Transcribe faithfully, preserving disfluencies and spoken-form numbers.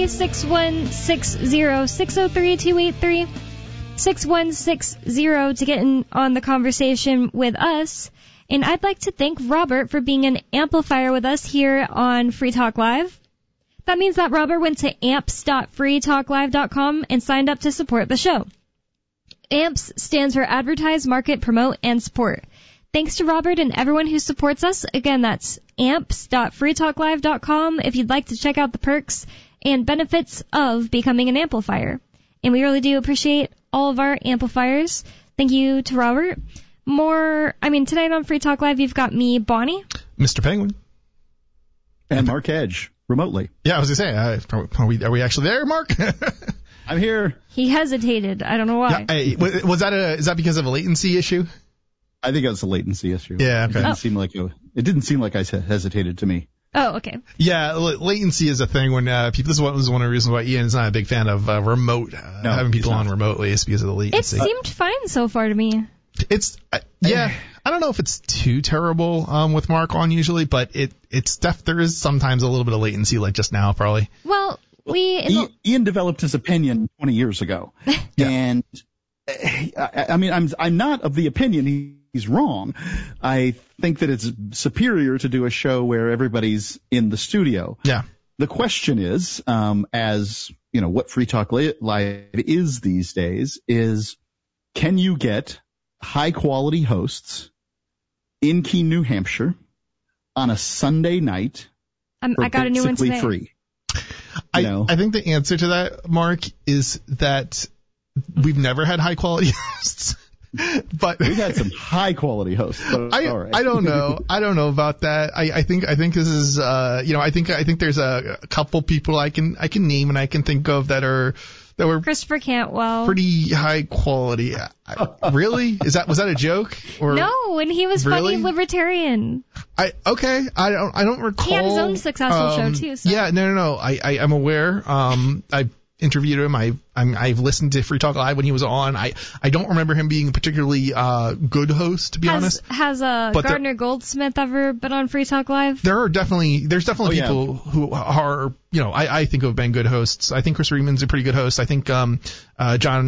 three, six one six zero, six oh three, two eight three, six one six zero to get in on the conversation with us. And I'd like to thank Robert for being an amplifier with us here on Free Talk Live. That means that Robert went to amps dot free talk live dot com and signed up to support the show. AMPS stands for Advertise, Market, Promote, and Support. Thanks to Robert and everyone who supports us. Again, that's amps dot free talk live dot com if you'd like to check out the perks and benefits of becoming an amplifier. And we really do appreciate all of our amplifiers. Thank you to Robert. More, I mean, tonight on Free Talk Live, you've got me, Bonnie. Mister Penguin. And Mark Edge, remotely. Yeah, I was going to say, uh, are we are we actually there, Mark? I'm here. He hesitated. I don't know why. Yeah, hey, was that a, is that because of a latency issue? I think it was a latency issue. Yeah, okay. It didn't Oh. seem like it, it didn't seem like I hesitated to me. Oh, okay. Yeah, l- latency is a thing when uh, people. This is one, this is one of the reasons why Ian is not a big fan of uh, remote uh, No, having people he's on not. remotely. Is because of the It latency. seemed fine so far to me. It's uh, yeah. I don't know if it's too terrible um, with Mark on usually, but it it's def- there is sometimes a little bit of latency, like just now probably. Well, we... in Ian, the- Ian developed his opinion twenty years ago, Yeah. and uh, I, I mean, I'm I'm not of the opinion he, he's wrong. I think that it's superior to do a show where everybody's in the studio. Yeah. The question is, um, as you know, what Free Talk Li- Live is these days is, can you get high quality hosts in Keene, New Hampshire, on a Sunday night um, for I got a new one basically today. free? I, know. I think the answer to that, Mark, is that we've never had high quality hosts. But We've had some high quality hosts. But I all right. I don't know. I don't know about that. I, I think I think this is uh you know I think I think there's a, a couple people I can I can name and I can think of that are that were Christopher Cantwell. pretty high quality. I, really? Is that was that a joke? Or No, and he was Really? funny libertarian. I okay. I don't I don't recall. He had his own successful show, um, too, so- Yeah, no, no, no. I, I I'm aware. Um, I interviewed him. I I'm, I've listened to Free Talk Live when he was on. I I don't remember him being a particularly uh good host, to be Has honest. has uh, But there- Gardner Goldsmith ever been on Free Talk Live? There are definitely there's definitely Oh, yeah. people who are you know I I think have been good hosts. I think Chris Reedman's a pretty good host. I think um uh John